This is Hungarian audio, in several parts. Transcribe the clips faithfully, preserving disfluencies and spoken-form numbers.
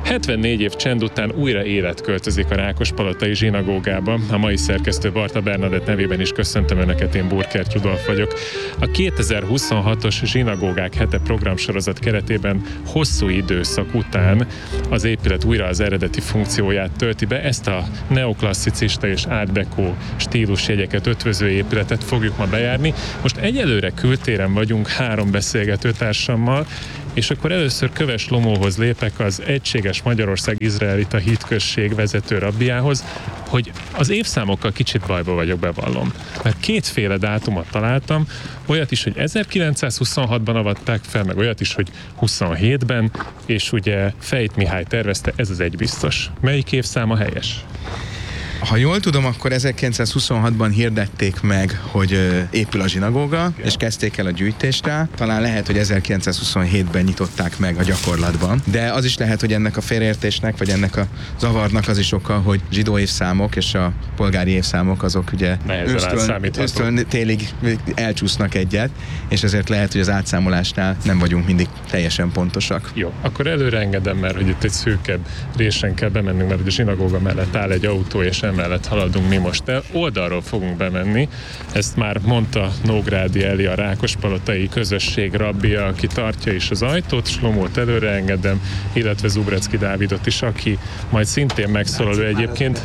hetvennégy év csend után újra élet költözik a Rákospalotai zsinagógába. A mai szerkesztő Barta Bernadett nevében is köszöntöm Önöket, én Burkert Rudolf vagyok. A kétezer-huszonhatos Zsinagógák hete programsorozat keretében hosszú időszak után az épület újra az eredeti funkcióját tölti be. Ezt a neoklasszicista és art deco stílusjegyeket ötvöző épületet fogjuk ma bejárni. Most egyelőre kültéren vagyunk három beszélgetőtársammal, és akkor először Köves Lomóhoz lépek, az Egységes Magyarország Izraelita Hitközség vezető rabbiához, hogy az évszámokkal kicsit bajba vagyok, bevallom. Mert kétféle dátumot találtam, olyat is, hogy ezerkilencszázhuszonhatban avatták fel, meg olyat is, hogy huszonhétben, és ugye Fejt Mihály tervezte, ez az egy biztos. Melyik évszám a helyes? Ha jól tudom, akkor ezerkilencszázhuszonhatban hirdették meg, hogy ö, épül a zsinagóga, yeah. és kezdték el a gyűjtést rá. Talán lehet, hogy ezerkilencszázhuszonhétben nyitották meg a gyakorlatban. De az is lehet, hogy ennek a félreértésnek, vagy ennek a zavarnak az is oka, hogy zsidó évszámok és a polgári évszámok azok ugye ősztől télig elcsúsznak egyet, és ezért lehet, hogy az átszámolásnál nem vagyunk mindig teljesen pontosak. Jó, akkor előre engedem, mert hogy itt egy szűkebb résen kell bemennünk, mert a zsinagóga mellett áll egy autó, és emellett haladunk mi most el. Oldalról fogunk bemenni. Ezt már mondta Nógrádi Eli, a Rákospalotai közösség rabbia, aki tartja is az ajtót, Slomót előre engedem, illetve Zubrecki Dávidot is, aki majd szintén megszólal. Ő egyébként,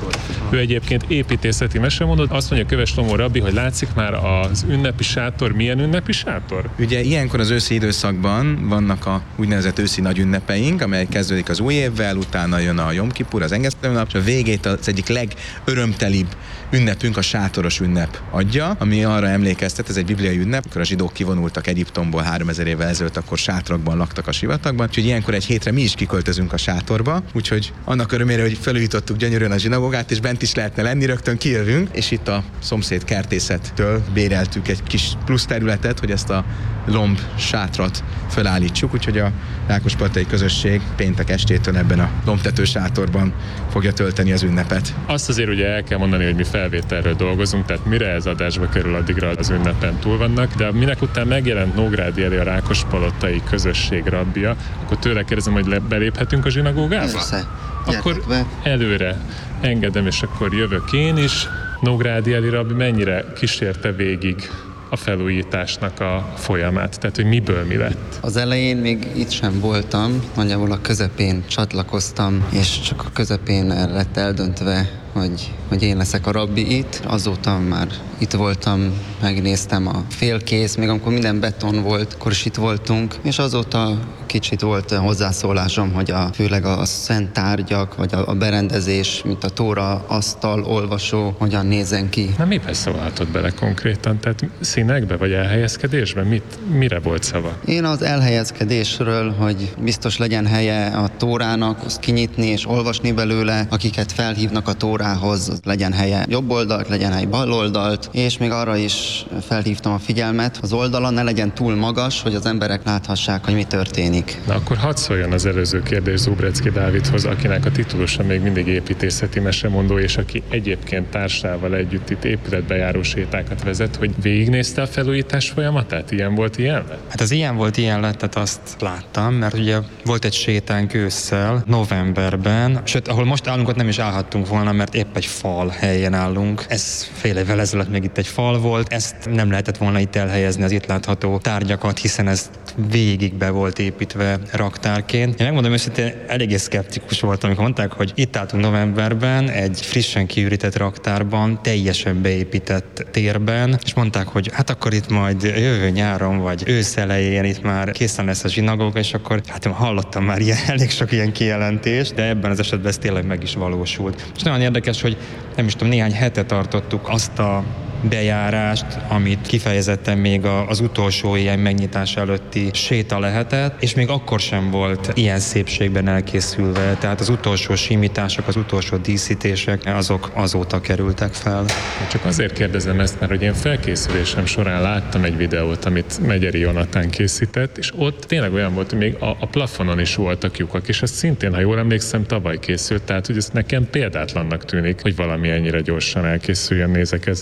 ő egyébként építészeti mesemondó. Azt mondja Köves Slomó rabbi, hogy látszik már az ünnepi sátor. Milyen ünnepi sátor? Ugye ilyenkor az őszi időszakban vannak a úgynevezett őszi nagy ünnepeink, amely kezdődik az új évvel, utána jön a Jom Kipur, az engesztelőnap, és a végét az egyik legörömtelibb ünnepünk, a sátoros ünnep adja, ami arra emlékeztet, ez egy bibliai ünnep, amikor a zsidók kivonultak Egyiptomból háromezer évvel ezelőtt, akkor sátrakban laktak a sivatagban, úgyhogy ilyenkor egy hétre mi is kiköltözünk a sátorba, úgyhogy annak örömére, hogy felújítottuk gyönyörűen a zsinagógát, és bent is lehetne lenni, rögtön kijövünk, és itt a szomszéd kertészettől béreltük egy kis plusz területet, hogy ezt a lomb sátrat felállítsuk, úgyhogy a Rákospalotai közösség péntek estétől ebben a lombtető sátorban fogja tölteni az ünnepet. Azt azért ugye el kell mondani, hogy mi felvételről dolgozunk, tehát mire ez adásba kerül, addigra az ünnepen túl vannak, de minek után megjelent Nógrádi Eli, a Rákospalotai közösség rabbia, akkor tőle kérdezem, hogy beléphetünk a zsinagógába? Persze. Akkor előre engedem, és akkor jövök én is. Nógrádi Eli rabbi mennyire kísérte végig a felújításnak a folyamát, tehát hogy miből mi lett? Az elején még itt sem voltam, nagyjából a közepén csatlakoztam, és csak a közepén lett eldöntve, hogy, hogy én leszek a rabbi itt. Azóta már itt voltam, megnéztem a félkész, még amikor minden beton volt, akkor is itt voltunk, és azóta kicsit volt hozzászólásom, hogy a, főleg a szent tárgyak, vagy a, a berendezés, mint a tóra, asztal, olvasó, hogyan nézzen ki. Na miben szólhatod bele konkrétan? Tehát színekbe, vagy elhelyezkedésben? Mit, mire volt szava? Én az elhelyezkedésről, hogy biztos legyen helye a tórának, azt kinyitni és olvasni belőle, akiket felhívnak a tórához, legyen helye jobb oldalt, legyen helye bal oldalt, és még arra is felhívtam a figyelmet, az oldala ne legyen túl magas, hogy az emberek láthassák, hogy mi történik. Na akkor hadd szóljon az előző kérdés Zubrecki Dávidhoz, akinek a titulusa még mindig építészeti mesemondó, és aki egyébként társával együtt itt épületbejáró sétákat vezet, hogy végignézte a felújítás folyamatát? Ilyen volt, ilyen lett? Hát az ilyen volt, ilyen lett, tehát azt láttam, mert ugye volt egy sétánk ősszel, novemberben, sőt, ahol most állunk, ott nem is állhattunk volna, mert épp egy fal helyen állunk. Ez fél évvel ezelőtt még itt egy fal volt, ezt nem lehetett volna itt elhelyezni az itt látható tárgyakat, hiszen ez végig be volt építve raktárként. Én megmondom őszintén, eléggé szkeptikus voltam, amikor mondták, hogy itt álltunk novemberben egy frissen kiürített raktárban, teljesen beépített térben, és mondták, hogy hát akkor itt majd jövő nyáron, vagy ősz elején itt már készen lesz a zsinagóga, és akkor hát én hallottam már ilyen, elég sok ilyen kijelentést, de ebben az esetben ez tényleg meg is valósult. És nagyon érdekes, hogy nem is tudom, néhány hete tartottuk azt a bejárást, amit kifejezetten még az utolsó ilyen megnyitás előtti séta lehetett, és még akkor sem volt ilyen szépségben elkészülve, tehát az utolsó simítások, az utolsó díszítések, azok azóta kerültek fel. Csak azért kérdezem ezt, mert hogy én felkészülésem során láttam egy videót, amit Megyeri Jonatán készített, és ott tényleg olyan volt, hogy még a, a plafonon is voltak lyukak, és ez szintén, ha jól emlékszem, tavaly készült, tehát hogy ez nekem példátlannak tűnik, hogy valami ennyire gyorsan elkészüljön, nézek ezzel a kérdéssel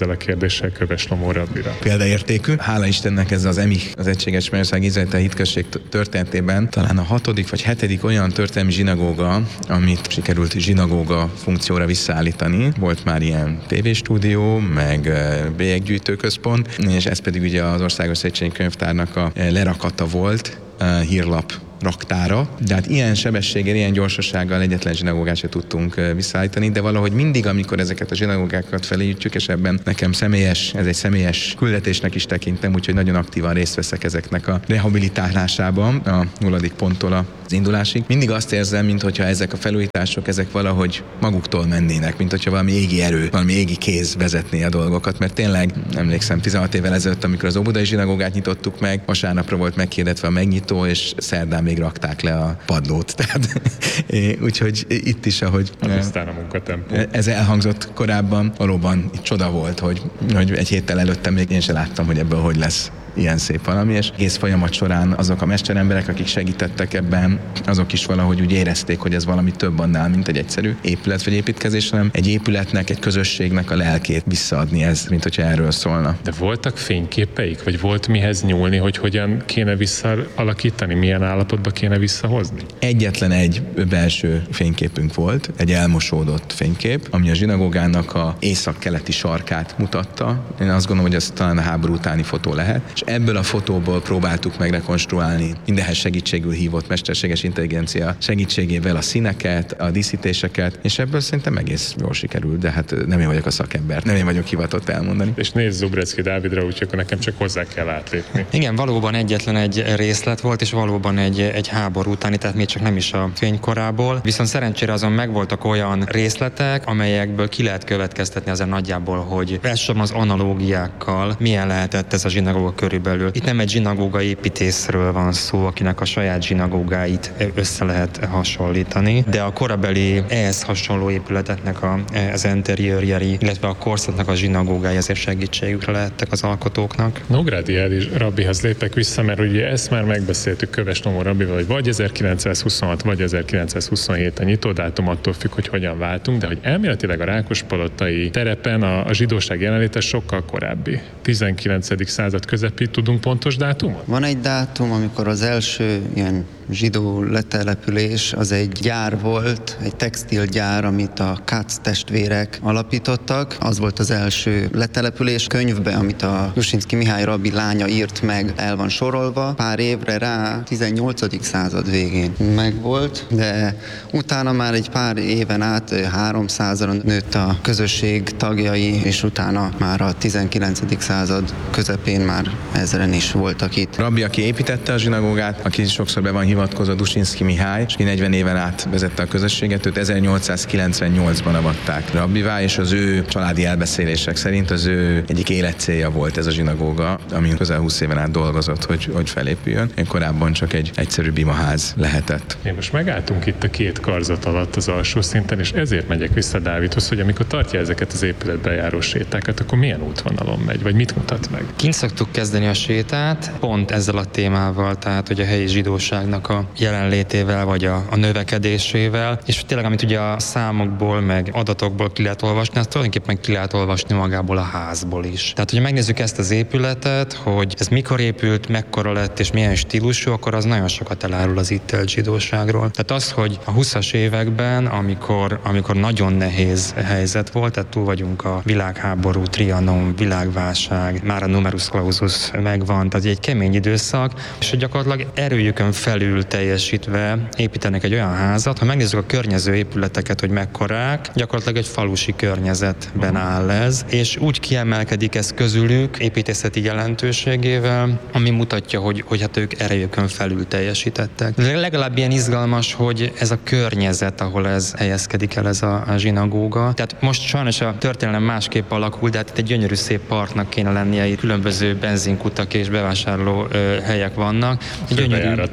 tekintéssel Köves Lomó rabbira. Példaértékű. Hála Istennek ez az EMIH, az Egységes Mennyország Izraelita Hitközség történetében talán a hatodik vagy hetedik olyan történelmi zsinagóga, amit sikerült zsinagóga funkcióra visszaállítani. Volt már ilyen tévéstúdió, meg bélyeggyűjtőközpont, és ez pedig ugye az Országos Széchenyi Könyvtárnak a lerakata volt, hírlap raktára, de hát ilyen sebességgel, ilyen gyorsasággal egyetlen zsinagógát se tudtunk visszaállítani, de valahogy mindig, amikor ezeket a zsinagógákat felépítjük, és ebben nekem személyes, ez egy személyes küldetésnek is tekintem, úgyhogy nagyon aktívan részt veszek ezeknek a rehabilitálásában, a nulladik ponttól az indulásig. Mindig azt érzem, mintha ezek a felújítások, ezek valahogy maguktól mennének, mint hogyha valami égi erő, valami égi kéz vezetné a dolgokat, mert tényleg emlékszem tizenhat évvel ezelőtt, amikor az óbudai zsinagógát nyitottuk meg, vasárnapra volt meghirdetve a megnyitó, és szerdán még rakták le a padlót. Tehát, úgyhogy itt is, ahogy aztán a munkatempó. Ez elhangzott korábban, valóban itt csoda volt, hogy, hogy egy héttel előtte még én sem láttam, hogy ebből hogy lesz ilyen szép valami, és egész folyamat során azok a mesteremberek, akik segítettek ebben, azok is valahogy úgy érezték, hogy ez valami több annál, mint egy egyszerű épület vagy építkezés, hanem egy épületnek, egy közösségnek a lelkét visszaadni ez, mint hogyha erről szólna. De voltak fényképeik, vagy volt mihez nyúlni, hogy hogyan kéne visszaalakítani, milyen állapotba kéne visszahozni? Egyetlen egy belső fényképünk volt, egy elmosódott fénykép, ami a zsinagógának a észak-keleti sarkát mutatta. Én azt gondolom, hogy ez talán a háború utáni fotó lehet. És ebből a fotóból próbáltuk meg rekonstruálni mindenhez segítségül hívott mesterséges intelligencia segítségével a színeket, a díszítéseket, és ebből szerintem egész jól sikerült, de hát nem én vagyok a szakember, nem én vagyok hivatott elmondani. És nézd Zubrecki Dávidra, úgyhogy akkor nekem csak hozzá kell átlépni. Igen, valóban egyetlen egy részlet volt, és valóban egy, egy háború utáni, tehát még csak nem is a fénykorából. Viszont szerencsére azon megvoltak olyan részletek, amelyekből ki lehet következtetni azért nagyjából, hogy elsősorban az analógiákkal milyen lehetett ez a zsinagóga körülbelül. Itt nem egy zsinagóga építészről van szó, akinek a saját zsinagógáit össze lehet hasonlítani, de a korabeli ehhez hasonló épületeknek a, az interiőrjei, illetve a korszaknak a zsinagógái azért segítségükre lehettek az alkotóknak. Nógrádi Edi rabbihoz lépek vissza, mert ugye ezt már megbeszéltük Köves Lomó rabbival, hogy vagy ezerkilencszázhuszonhat, vagy ezerkilencszázhuszonhét a nyitódátum, attól függ, hogy hogyan váltunk, de hogy elméletileg a Rákospalotai terepen a, a zsidóság jelenléte sokkal korábbi. tizenkilencedik század közepi, tudunk pontos dátumot? Van egy dátum, amikor az első ilyen zsidó letelepülés, az egy gyár volt, egy textilgyár, amit a Katz testvérek alapítottak. Az volt az első letelepülés. Könyvbe, amit a Jusinszky Mihály rabbi lánya írt meg, el van sorolva. Pár évre rá tizennyolcadik század végén megvolt, de utána már egy pár éven át háromszázan nőtt a közösség tagjai, és utána már a tizenkilencedik század közepén már ezren is voltak itt. Rabbi, aki építette a zsinagógát, aki sokszor be van hivatkozott, Jusinszky Mihály, és ki negyven éven át vezette a közösséget, őt ezernyolcszázkilencvennyolcban avatták rabbivá, és az ő családi elbeszélések szerint az ő egyik életcélja volt ez a zsinagóga, amin közel húsz éven át dolgozott, hogy, hogy felépüljön. Én korábban csak egy egyszerű bimaház lehetett. Én most megálltunk itt a két karzat alatt az alsó szinten, és ezért megyek vissza Dávidhoz, hogy amikor tartja ezeket az épületbe járó sétákat, akkor milyen útvonalon megy, vagy mit mutat meg? Kint szoktuk kezdeni a sétát, pont ezzel a témával, tehát hogy a helyi zsidóságnak a jelenlétével, vagy a, a növekedésével, és tényleg, amit ugye a számokból, meg adatokból ki lehet olvasni, azt tulajdonképpen ki lehet olvasni magából a házból is. Tehát, hogyha megnézzük ezt az épületet, hogy ez mikor épült, mekkora lett, és milyen stílusú, akkor az nagyon sokat elárul az itt élt zsidóságról. Tehát az, hogy a huszas években, amikor, amikor nagyon nehéz helyzet volt, tehát túl vagyunk a világháború, Trianon, világválság, már a numerus clausus megvan, tehát egy kemény időszak, és hogy gyakorlatilag erőjükön felül teljesítve építenek egy olyan házat, ha megnézzük a környező épületeket, hogy mekkorák, gyakorlatilag egy falusi környezetben áll ez, és úgy kiemelkedik ez közülük építészeti jelentőségével, ami mutatja, hogy, hogy hát ők erejükön felül teljesítettek. De legalább ilyen izgalmas, hogy ez a környezet, ahol ez helyezkedik el, ez a, a zsinagóga. Tehát most sajnos a történelem másképp alakul, de hát itt egy gyönyörű szép parknak kéne lennie, itt különböző benzinkutak és bevásárló ö, helyek vannak. Egy gyönyörű, egy gyönyörű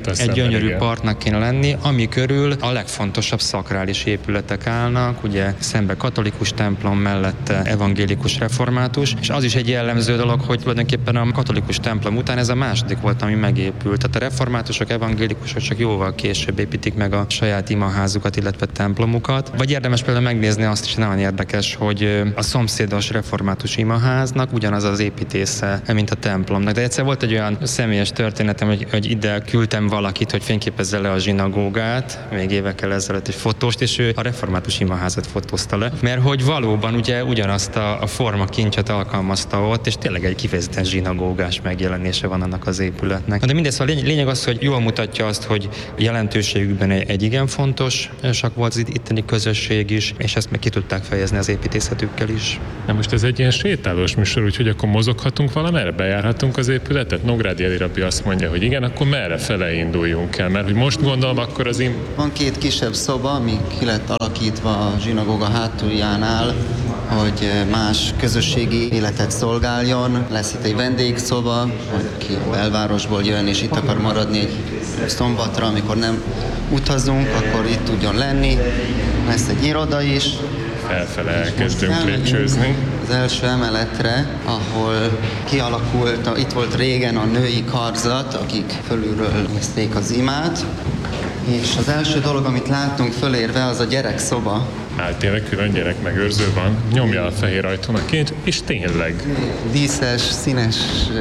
gyönyörű igen. partnak kéne lenni, ami körül a legfontosabb szakrális épületek állnak, ugye szembe katolikus templom, mellette evangélikus református, és az is egy jellemző dolog, hogy tulajdonképpen a katolikus templom után ez a második volt, ami megépült. Tehát a reformátusok, evangélikusok csak jóval később építik meg a saját imaházukat, illetve templomukat. Vagy érdemes például megnézni azt is, nagyon érdekes, hogy a szomszédos református imaháznak ugyanaz az építésze, mint a templomnak. De egyszer volt egy olyan személyes történetem, hogy, hogy ide küldtem valakit, hogy fényképezze le a zsinagógát, még évekkel ezelőtt egy fotóst, és ő a református imaházat fotózta le, mert hogy valóban ugye ugyanazt a, a forma kincset alkalmazta ott, és tényleg egy kifejezetten zsinagógás megjelenése van annak az épületnek. De mindez a lény- lényeg az, hogy jól mutatja azt, hogy jelentőségükben egy igen fontos sak volt az itteni közösség is, és ezt meg ki tudták fejezni az építészetükkel is. Na most ez egy ilyen sétálós műsor, úgyhogy akkor mozoghatunk valamerre, bejárhatunk az épületet? Nógrádi Eli rabbi azt mondja, hogy igen, akkor merre fele induljunk el, mert hogy most gondolom, akkor az im... Van két kisebb szoba, ami ki lett alakítva a zsinagóga hátuljánál, hogy más közösségi életet szolgáljon. Lesz itt egy vendégszoba, aki a belvárosból jön és itt akar maradni egy szombatra, amikor nem utazunk, akkor itt tudjon lenni. Lesz egy iroda is. Felfele elkezdünk lépcsőzni. Az első emeletre, ahol kialakult, itt volt régen a női karzat, akik fölülről nézték az imát, és az első dolog, amit láttunk fölérve, az a gyerekszoba. Hát tényleg külön gyerekmegőrző van, nyomja a fehér ajtón a kincs, és tényleg. Díszes, színes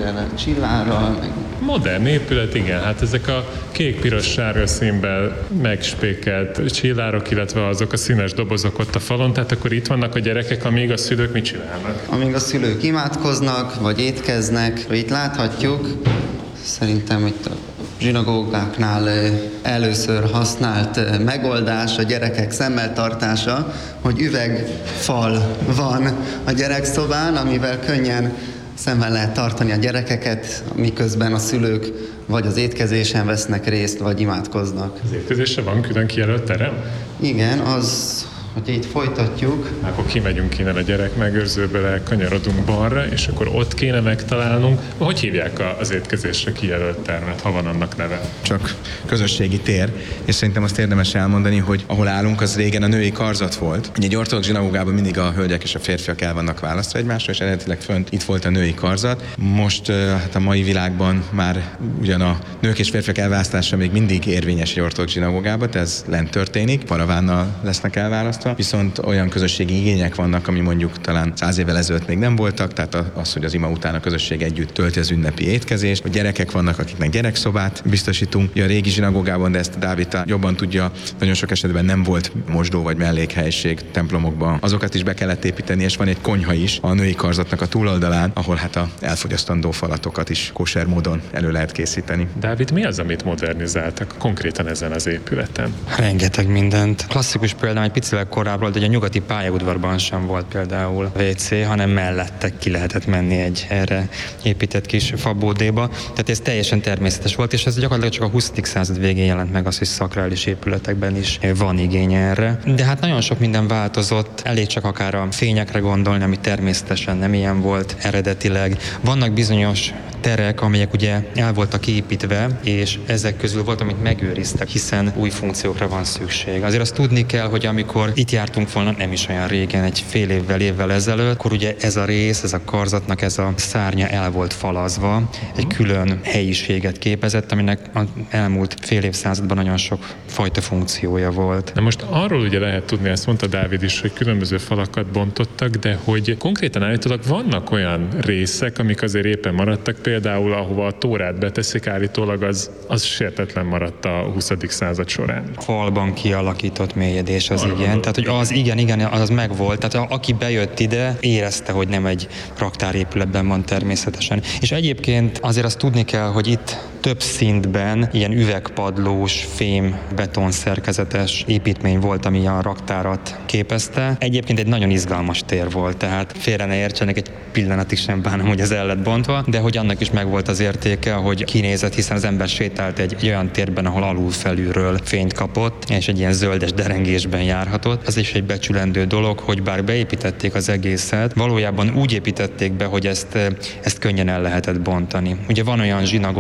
csillárral. Meg... Modern épület, igen, hát ezek a kék-piros-sárga színben megspékelt csillárok, illetve azok a színes dobozok ott a falon, tehát akkor itt vannak a gyerekek, amíg a szülők mit csinálnak? Amíg a szülők imádkoznak, vagy étkeznek, itt láthatjuk, szerintem itt a zsinagógáknál először használt megoldás a gyerekek szemmel tartása, hogy üvegfal van a gyerekszobán, amivel könnyen szemmel lehet tartani a gyerekeket, miközben a szülők vagy az étkezésen vesznek részt, vagy imádkoznak. Az étkezésre van külön kijelölt terem? Igen, az, hogy itt folytatjuk. Akkor kimegyünk innen a gyerekmegőrzőből, elkanyarodunk balra, és akkor ott kéne megtalálnunk. Hogy hívják az étkezésre kijelölt termet, ha van annak neve? Csak közösségi tér, és szerintem azt érdemes elmondani, hogy ahol állunk, az régen a női karzat volt. Egy ortodox zsinagógában mindig a hölgyek és a férfiak el vannak választva egymásra, és eredetileg fönt itt volt a női karzat. Most hát a mai világban már ugyan a nők és férfiak elválasztása még mindig érvényes egy ortodox zsinagógában, tehát ez lent történik, paravánnal lesznek elválasztva. Viszont olyan közösségi igények vannak, ami mondjuk talán száz évvel ezelőtt még nem voltak, tehát az, hogy az ima után a közösség együtt tölti az ünnepi étkezést, a gyerekek vannak, akiknek gyerekszobát biztosítunk. A régi zsinagógában, de ezt Dávid jobban tudja, nagyon sok esetben nem volt mosdó vagy mellékhelyiség templomokban. Azokat is be kellett építeni, és van egy konyha is a női karzatnak a túloldalán, ahol hát a elfogyasztandó falatokat is kóser módon elő lehet készíteni. Dávid, mi az, amit modernizáltak konkrétan ezen az épületen? Rengeteg mindent. Klasszikus például egy picivel korábbról, de a nyugati pályaudvarban sem volt például vé cé, hanem mellette ki lehetett menni egy erre épített kis fabódéba. Tehát ez teljesen természetes volt, és ez gyakorlatilag csak a huszadik század végén jelent meg az, hogy szakrális épületekben is van igény erre. De hát nagyon sok minden változott, elég csak akár a fényekre gondolni, ami természetesen nem ilyen volt eredetileg. Vannak bizonyos terek, amelyek ugye el voltak építve, és ezek közül volt, amit megőriztek, hiszen új funkciókra van szükség. Azért azt tudni kell, hogy amikor itt jártunk volna nem is olyan régen, egy fél évvel, évvel ezelőtt, akkor ugye ez a rész, ez a karzatnak ez a szárnya el volt falazva, egy külön helyiséget képezett, aminek az elmúlt fél évszázadban nagyon sok fajta funkciója volt. Na most arról ugye lehet tudni, ezt mondta Dávid is, hogy különböző falakat bontottak, de hogy konkrétan állítólag vannak olyan részek, amik azért éppen maradtak, például ahova a Tórát beteszik, állítólag az, az sértetlen maradt a huszadik század során. Falban kialakított mélyedés az igen. Tehát, hogy az igen, igen, az megvolt. Tehát aki bejött ide, érezte, hogy nem egy raktárépületben van természetesen. És egyébként azért azt tudni kell, hogy itt több szintben ilyen üvegpadlós, fém, beton szerkezetes építmény volt, ami a raktárat képezte. Egyébként egy nagyon izgalmas tér volt, tehát félre ne értsenek, egy pillanatig sem bánom, hogy ez el lett bontva, de hogy annak is megvolt az értéke, hogy kinézett, hiszen az ember sétált egy, egy olyan térben, ahol alul felülről fényt kapott, és egy ilyen zöldes derengésben járhatott. Ez is egy becsülendő dolog, hogy bár beépítették az egészet, valójában úgy építették be, hogy ezt, ezt könnyen el lehetett bontani. Ugye van olyan zsinagóga Magyarországon,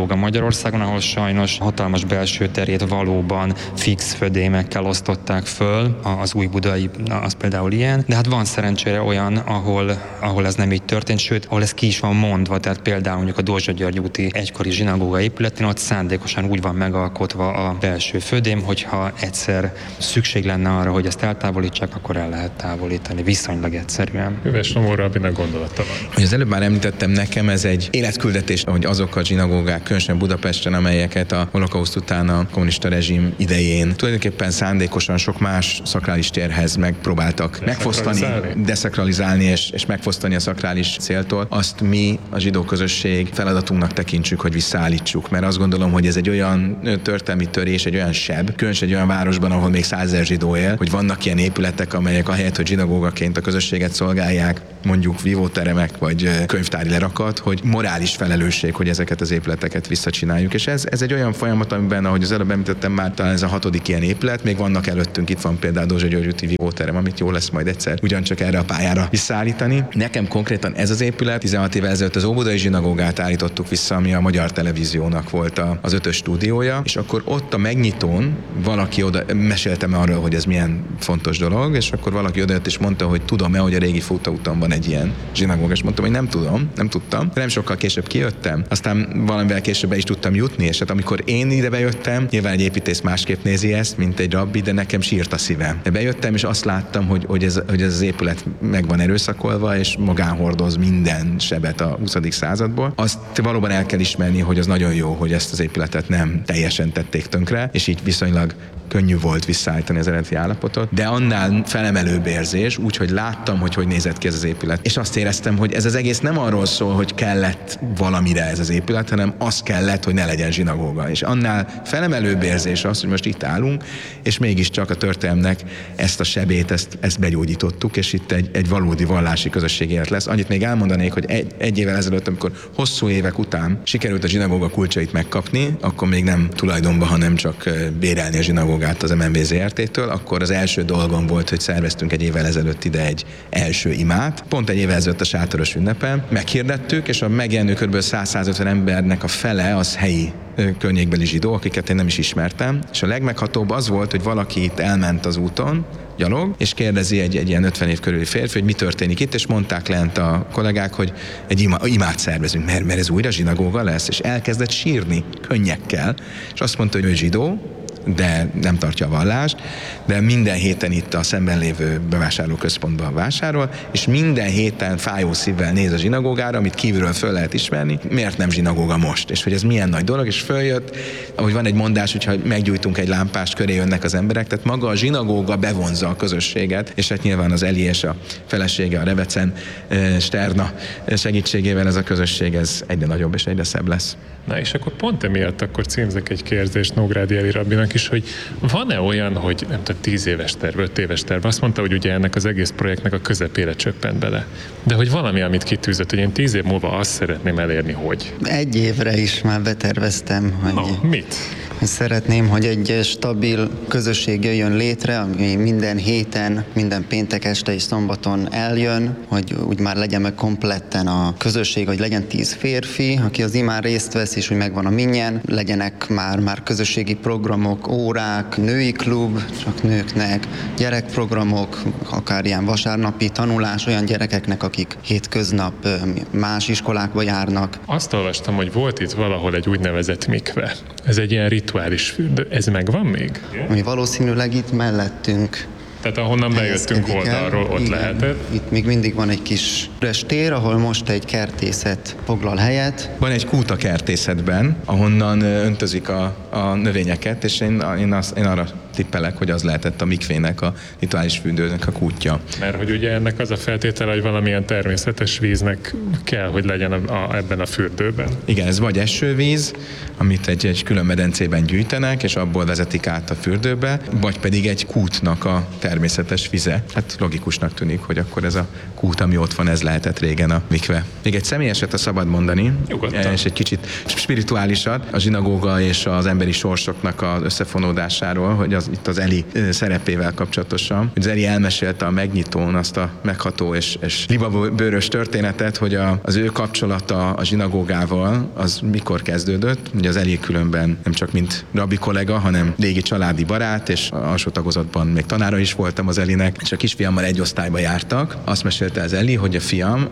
Magyarországon, ahol sajnos hatalmas belső terét valóban fix födémekkel osztották föl, az új budai, az például ilyen, de hát van szerencsére olyan, ahol, ahol ez nem így történt, sőt, ahol ez ki is van mondva, tehát például mondjuk a Dózsa-György úti egykori zsinagóga épületén ott szándékosan úgy van megalkotva a belső födém, hogyha egyszer szükség lenne arra, hogy ezt eltávolítsák, akkor el lehet távolítani, viszonylag egyszerűen. Üves Lomó rabbinak gondolata van. Hogy az előbb már említettem, nekem ez egy életküldetés, hogy azok a zsinagógák, különösen Budapesten, amelyeket a holokauszt után a kommunista rezsim idején tulajdonképpen szándékosan sok más szakrális térhez megpróbáltak megfosztani, deszakralizálni és, és megfosztani a szakrális céltól, azt mi a zsidó közösség feladatunknak tekintsük, hogy visszaállítsuk. Mert azt gondolom, hogy ez egy olyan történelmi törés, egy olyan seb, különösen egy olyan városban, ahol még százezer zsidó él, hogy vannak ilyen épületek, amelyek ahelyett, hogy zsinagógaként a közösséget szolgálják, mondjuk vívóteremek vagy könyvtári lerakat, hogy morális felelősség, hogy ezeket az épületeket visszacsináljuk. És ez, ez egy olyan folyamat, amiben, ahogy az előbb említettem, már talán ez a hatodik ilyen épület, még vannak előttünk, itt van például Dózsa-György úti vívóterem, amit jó lesz majd egyszer ugyancsak erre a pályára visszaállítani. Nekem konkrétan ez az épület, tizenhat évvel ezelőtt az óbudai zsinagógát állítottuk vissza, ami a Magyar Televíziónak volt az ötös stúdiója, és akkor ott a megnyitón valaki oda, meséltem arról, hogy ez milyen fontos dolog, és akkor valaki odajött és mondta, hogy tudom-e, hogy a régi futóúton van egy ilyen zsinagóga, és mondtam, hogy nem tudom, nem tudtam. De nem sokkal később kijöttem, aztán valamivel később be is tudtam jutni, és hát amikor én ide bejöttem, nyilván egy építész másképp nézi ezt, mint egy rabbi, de nekem sírt a szívem. De bejöttem, és azt láttam, hogy, hogy, ez, hogy ez az épület meg van erőszakolva, és magán hordoz minden sebet a huszadik századból. Azt valóban el kell ismerni, hogy az nagyon jó, hogy ezt az épületet nem teljesen tették tönkre, és így viszonylag könnyű volt visszaállítani az eredeti állapotot, de annál felemelőbb érzés, úgyhogy láttam, hogy hogy nézett ki ez az épület. És azt éreztem, hogy ez az egész nem arról szól, hogy kellett valamire ez az épület, hanem az kellett, hogy ne legyen zsinagóga. És annál felemelőbb érzés az, hogy most itt állunk, és mégiscsak a történelmnek ezt a sebét, ezt, ezt begyógyítottuk, és itt egy, egy valódi vallási közösség élet lesz. Annyit még elmondanék, hogy egy, egy évvel ezelőtt, amikor hosszú évek után sikerült a zsinagóga kulcsait megkapni, akkor még nem tulajdonba, hanem csak bérelni a zsinagógát az em en vé zé er té-től, akkor az első dolgom volt, hogy szerveztünk egy évvel ezelőtt ide egy első imát. Pont egy évvel ezelőtt a sátoros ünnepen meghirdettük, és a megjelenő kb. száz-százötven embernek a fele az helyi környékbeli zsidó, akiket én nem is ismertem, és a legmeghatóbb az volt, hogy valaki itt elment az úton, gyalog, és kérdezi egy, egy ilyen ötven év körüli férfi, hogy mi történik itt, és mondták lent a kollégák, hogy egy ima, imát szervezünk, mert, mert ez újra zsinagóga lesz, és elkezdett sírni könnyekkel, és azt mondta, hogy ő zsidó, de nem tartja a vallást, de minden héten itt a szemben lévő bevásárlóközpontban vásárol, és minden héten fájó szívvel néz a zsinagógára, amit kívülről föl lehet ismerni, miért nem zsinagóga most, és hogy ez milyen nagy dolog, és följött, ahogy van egy mondás, hogyha meggyújtunk egy lámpást, köré jönnek az emberek, tehát maga a zsinagóga bevonza a közösséget, és hát nyilván az Eli és a felesége, a Rebecen Sterna segítségével ez a közösség ez egyre nagyobb és egyre szebb lesz. Na és akkor pont emiatt akkor címzek egy kérdést Nógrádi Eli rabbinak is, hogy van-e olyan, hogy nem tudom, tíz éves terv, öt éves terv, azt mondta, hogy ugye ennek az egész projektnek a közepére csöppent bele. De hogy valami, amit kitűzött, hogy én tíz év múlva azt szeretném elérni, hogy... Egy évre is már beterveztem, hogy... No, mit? Szeretném, hogy egy stabil közösség jöjjön létre, ami minden héten, minden péntek este és szombaton eljön, hogy úgy már legyen meg kompletten a közösség, hogy legyen tíz férfi, aki az imán részt vesz, és hogy megvan a minnyen, legyenek már, már közösségi programok, órák, női klub, csak nőknek, gyerekprogramok, akár ilyen vasárnapi tanulás olyan gyerekeknek, akik hétköznap más iskolákba járnak. Azt olvastam, hogy volt itt valahol egy úgynevezett mikve. Ez egy ilyen rituális fürdő. Ez megvan még? Ami valószínűleg itt mellettünk. Tehát ahonnan bejöttünk oldalról, ott igen, lehetett. Itt még mindig van egy kis üres tér, ahol most egy kertészet foglal helyet. Van egy kút a kertészetben, ahonnan öntözik a, a növényeket, és én, én, az, én arra tippelek, hogy az lehetett a mikvének, a rituális fürdőnek a kútja. Mert hogy ugye ennek az a feltétele, hogy valamilyen természetes víznek kell, hogy legyen a, a, ebben a fürdőben. Igen, ez vagy esővíz, amit egy, egy külön medencében gyűjtenek, és abból vezetik át a fürdőbe, vagy pedig egy kútnak a természetes vize. Hát logikusnak tűnik, hogy akkor ez a kút, ami ott van, ez lehetett régen a mikve. Még egy személyeset, a szabad mondani, Nyugodtan. És egy kicsit spirituálisat, a zsinagóga és az emberi sorsoknak az összefonódásáról, hogy az az, itt az Eli szerepével kapcsolatosan. Az Eli elmesélte a megnyitón azt a megható és, és libabőrös történetet, hogy a, az ő kapcsolata a zsinagógával az mikor kezdődött. Ugye az Eli különben nem csak mint rabbi kollega, hanem régi családi barát, és alsó tagozatban még tanára is voltam az Elinek, és a kisfiammal egy osztályba jártak. Azt mesélte az Eli, hogy a fiam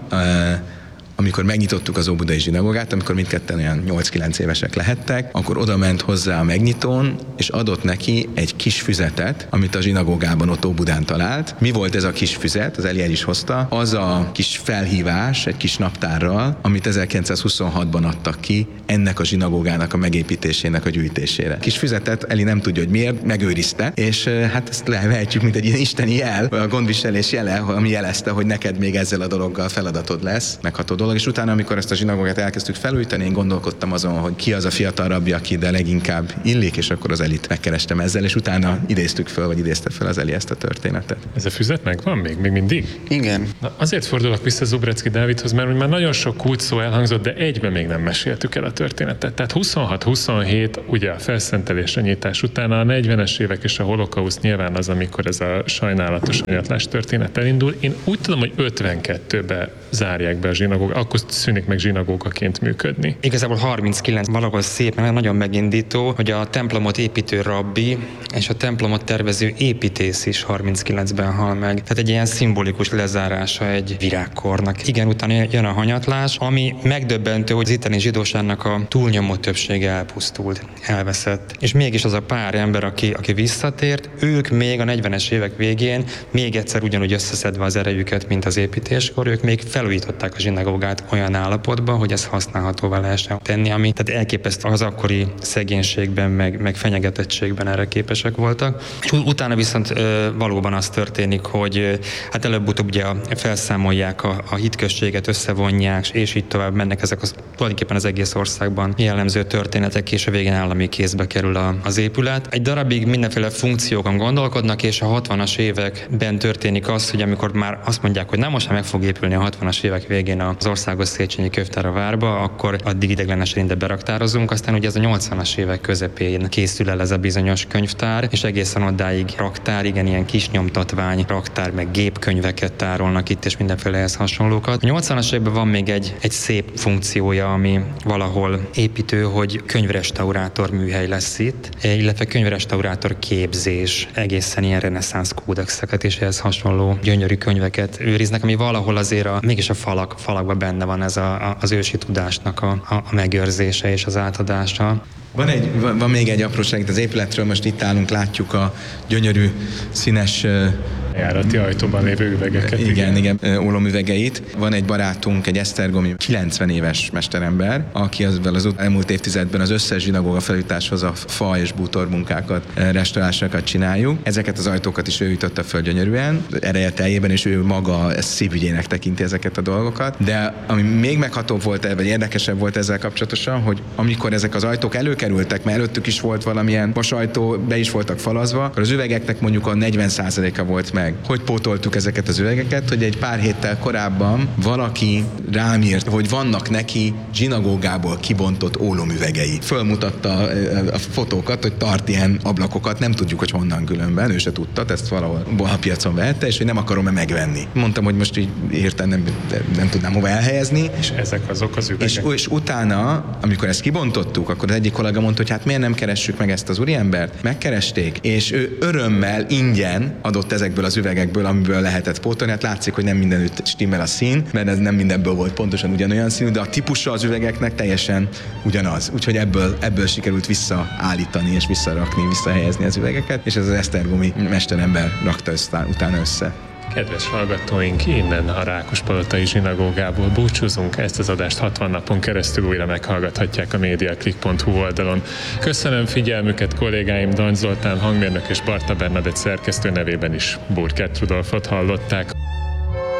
amikor megnyitottuk az óbudai zsinagógát, amikor mindketten olyan nyolc-kilenc évesek lehettek, akkor oda ment hozzá a megnyitón, és adott neki egy kis füzetet, amit a zsinagógában ott Óbudán talált. Mi volt ez a kis füzet? Az Eli el is hozta. Az a kis felhívás, egy kis naptárral, amit ezerkilencszázhuszonhatban adtak ki ennek a zsinagógának a megépítésének a gyűjtésére. Kis füzetet Eli nem tudja, hogy miért, megőrizte, és hát ezt levehetjük, mint egy ilyen isteni jel, a gondviselés jele, ami jelezte, hogy neked még ezzel a dologgal feladatod lesz, megható dolog, és utána, amikor ezt a zsinagógát elkezdtük felújítani, én gondolkodtam azon, hogy ki az a fiatal rabbi, aki de leginkább illik, és akkor az Elit megkerestem ezzel, és utána idéztük föl, vagy idézte fel az Eli ezt a történetet. Ez a füzet megvan még? Még mindig? Igen. Na, azért fordulok vissza Zubrecki Dávidhoz, mert már nagyon sok kulcsszó elhangzott, de egyben még nem meséltük el a történetet. Tehát huszonhat huszonhét, ugye a felszentelés, a nyitás után a negyvenes évek és a holokauszt nyilván az, amikor ez a sajnálatos anyatlás történet elindul. Én úgy tudom, hogy ötvenkettőbe zárják be a zsinagógát, akkor szűnik meg zsinagógaként működni. Igazából harminckilenc valahol szép, mert nagyon megindító, hogy a templomot építő rabbi és a templomot tervező építész is harminckilencben hal meg. Tehát egy ilyen szimbolikus lezárása egy virágkornak. Igen, utána jön a hanyatlás, ami megdöbbentő, hogy az itteni zsidóságnak a túlnyomó többsége elpusztult, elveszett. És mégis az a pár ember, aki, aki visszatért, ők még a negyvenes évek végén még egyszer ugyanúgy összeszedve az erejüket, mint az építéskor, ők még felújították a zsinagógát olyan állapotban, hogy ez használhatóvá lehessen tenni, ami tehát elképesztő az akkori szegénységben, meg, meg fenyegetettségben erre képesek voltak. És utána viszont ö, valóban az történik, hogy ö, hát előbb-utóbb ugye felszámolják a, a hitközséget, összevonják, és így tovább mennek ezek az, tulajdonképpen az egész országban jellemző történetek, és a végén állami kézbe kerül a, az épület. Egy darabig mindenféle funkciókon gondolkodnak, és a hatvanas években történik az, hogy amikor már azt mondják, hogy nem most már meg fog épülni a hatvanas évek végén az Országos Széchenyi Könyvtár a várba, akkor addig ideiglenesen ide beraktározunk, aztán ugye ez a nyolcvanas évek közepén készül el ez a bizonyos könyvtár, és egészen odáig raktár, igen, ilyen kis nyomtatvány, raktár, meg gépkönyveket tárolnak itt, és mindenféle ehhez hasonlókat. A nyolcvanas években van még egy, egy szép funkciója, ami valahol építő, hogy könyvrestaurátor műhely lesz itt, illetve könyvrestaurátor képzés, egészen ilyen reneszánsz kódexeket és ehhez hasonló gyönyörű könyveket őriznek, ami valahol azért a, mégis a falak, falakban benne van ez a, a, az ősi tudásnak a, a, a megőrzése és az átadása. Van, egy, van, van még egy apróság itt az épületről, most itt állunk, látjuk a gyönyörű színes járati ajtóban lévő üvegeket. Igen, igen, igen, ólomüvegeit. Van egy barátunk, egy esztergomi kilencven éves mesterember, aki az, az elmúlt évtizedben az összes zsinagóga felújításhoz a fa és bútor munkákat, restaurálásokat csináljuk. Ezeket az ajtókat is ő ütötte föl gyönyörűen, ereje teljében, és ő maga ezt szívügyének tekinti ezeket a dolgokat. De ami még meghatóbb volt, vagy érdekesebb volt ezzel kapcsolatosan, hogy amikor ezek az ajtók előkerültek, mert előttük is volt valamilyen vasajtó, be is voltak falazva, akkor az üvegeknek mondjuk a negyven százaléka volt meg. Hogy pótoltuk ezeket az üvegeket, hogy egy pár héttel korábban valaki rám írt, hogy vannak neki zsinagógából kibontott ólomüvegei. Fölmutatta a fotókat, hogy tart ilyen ablakokat, nem tudjuk, hogy honnan különben, ő se tudta, ezt valahol a piacon vette, és hogy nem akarom-e megvenni. Mondtam, hogy most így hirtelen nem, nem tudnám hova elhelyezni. És ezek azok az üvegek. És, és utána, amikor ezt kibontottuk, akkor az egyik kollega mondta, hogy hát miért nem keressük meg ezt az úriembert? Megkeresték, és ő örömmel ingyen adott ezekből az üvegekből, amiből lehetett pótolni. Hát látszik, hogy nem mindenütt stimmel a szín, mert ez nem mindenből volt pontosan ugyanolyan színű, de a típusa az üvegeknek teljesen ugyanaz. Úgyhogy ebből, ebből sikerült visszaállítani és visszarakni, visszahelyezni az üvegeket, és ez az esztergomi mesterember rakta össze, utána össze. Kedves hallgatóink, innen a Rákospalotai zsinagógából búcsúzunk. Ezt az adást hatvan napon keresztül újra meghallgathatják a mediaclick pont hu oldalon. Köszönöm figyelmüket, kollégáim, Dancs Zoltán hangmérnök és Barta Bernadett szerkesztő nevében is Burkert Rudolfot hallották.